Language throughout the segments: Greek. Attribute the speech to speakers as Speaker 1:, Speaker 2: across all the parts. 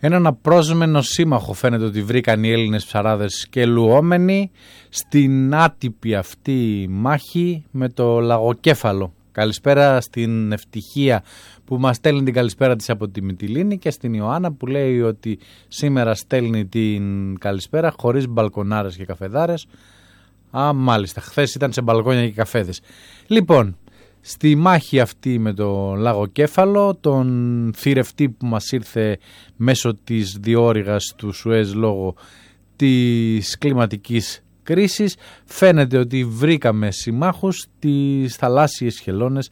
Speaker 1: Έναν απρόσμενο σύμμαχο φαίνεται ότι βρήκαν οι Έλληνες ψαράδες και λουόμενοι στην άτυπη αυτή μάχη με το λαγοκέφαλο. Καλησπέρα στην Ευτυχία που μας στέλνει την καλησπέρα της από τη Μυτιλήνη και στην Ιωάννα που λέει ότι σήμερα στέλνει την καλησπέρα χωρίς μπαλκονάρες και καφεδάρες. Μάλιστα, χθες ήταν σε μπαλκόνια και καφέδες. Λοιπόν, στη μάχη αυτή με το λαγοκέφαλο, τον θηρευτή που μας ήρθε μέσω της διόρυγας του Σουέζ λόγω της κλιματικής κρίσης, φαίνεται ότι βρήκαμε συμμάχους στις θαλάσσιες χελώνες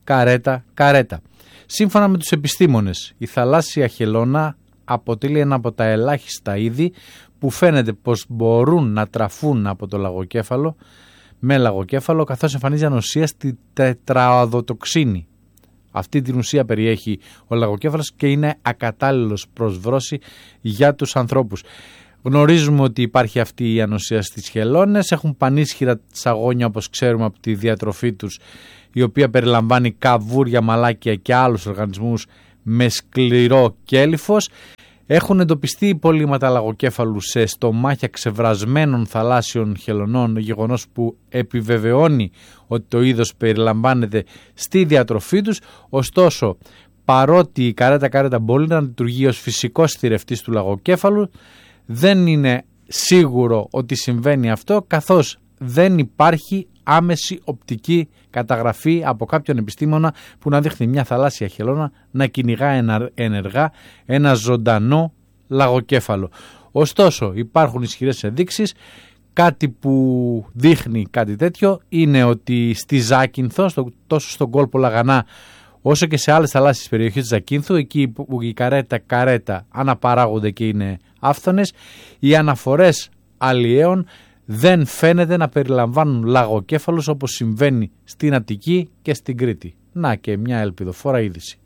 Speaker 1: καρέτα. Σύμφωνα με τους επιστήμονες, η θαλάσσια χελώνα αποτελεί ένα από τα ελάχιστα είδη που φαίνεται πως μπορούν να τραφούν από το λαγοκέφαλο με λαγοκέφαλο, καθώς εμφανίζει ανοσία στη τετραοδοτοξίνη. Αυτή την ουσία περιέχει ο λαγοκέφαλος και είναι ακατάλληλος προς βρώση για τους ανθρώπους. Γνωρίζουμε ότι υπάρχει αυτή η ανοσία στις χελώνες, έχουν πανίσχυρα τσαγόνια όπως ξέρουμε από τη διατροφή τους, η οποία περιλαμβάνει καβούρια, μαλάκια και άλλους οργανισμούς με σκληρό κέλυφος. Έχουν εντοπιστεί υπολείμματα λαγοκέφαλου σε στομάχια ξεβρασμένων θαλάσσιων χελωνών, γεγονός που επιβεβαιώνει ότι το είδος περιλαμβάνεται στη διατροφή τους. Ωστόσο, παρότι η καρέτα μπορεί να λειτουργεί ως φυσικός θηρευτής του λαγοκέφαλου, δεν είναι σίγουρο ότι συμβαίνει αυτό, καθώς δεν υπάρχει άμεση οπτική καταγραφή από κάποιον επιστήμονα που να δείχνει μια θαλάσσια χελώνα να κυνηγά ενεργά ένα ζωντανό λαγοκέφαλο. Ωστόσο, υπάρχουν ισχυρές ενδείξεις. Κάτι που δείχνει κάτι τέτοιο είναι ότι στη Ζάκυνθο, τόσο στον κόλπο Λαγανά όσο και σε άλλες θαλάσσιες περιοχές της Ζακύνθου, εκεί που η καρέτα αναπαράγονται και είναι άφθονες, οι αναφορές αλλιέων δεν φαίνεται να περιλαμβάνουν λαγοκέφαλους όπως συμβαίνει στην Αττική και στην Κρήτη. Να και μια ελπιδοφόρα είδηση.